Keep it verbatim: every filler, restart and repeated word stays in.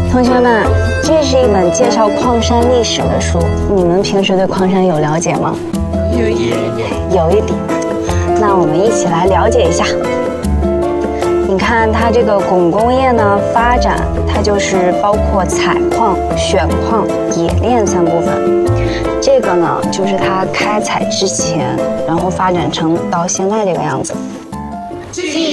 同学们，这是一本介绍矿山历史的书，你们平时对矿山有了解吗？ 有一点， 有一点。那我们一起来了解一下。你看它这个汞工业呢发展，它就是包括采矿、选矿、冶炼三部分。这个呢就是它开采之前，然后发展成到现在这个样子。